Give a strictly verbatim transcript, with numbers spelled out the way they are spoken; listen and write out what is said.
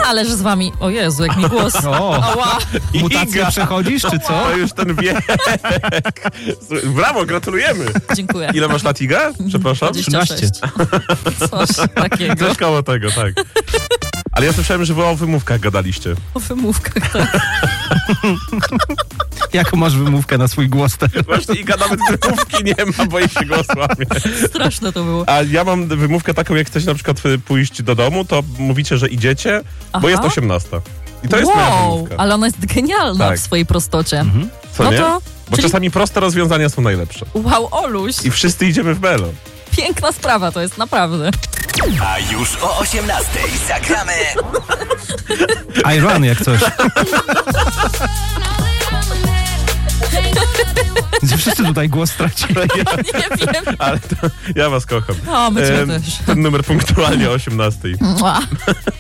Ależ z wami... O Jezu, jak mi głos... O, Ała. mutację Iga. przechodzisz, czy co? To już ten wiek. Brawo, gratulujemy. Dziękuję. Ile masz lat, Iga? Przepraszam. dwadzieścia sześć. Coś takiego. Coś koło tego, tak. Ale ja słyszałem, że wy o wymówkach gadaliście. O wymówkach, tak. Jaką masz wymówkę na swój głos? Właśnie Iga nawet wymówki nie ma, bo jej się głos łamie. Straszne to było. A ja mam wymówkę taką, jak chcecie na przykład pójść do domu, to mówicie, że idziecie, Aha. bo jest osiemnasta. I to jest moja Wow, wymówka. ale ona jest genialna Tak. w swojej prostocie. Mhm. Co no nie? to... Bo czyli... czasami proste rozwiązania są najlepsze. Wow, Oluś. I wszyscy idziemy w Belo. Piękna sprawa to jest, naprawdę. A już o osiemnastej zagramy I run jak coś. Wszyscy tutaj głos stracili. Nie wiem. Ale to, ja was kocham. O, my cię Em, też. Ten numer punktualnie o osiemnastej. Mua.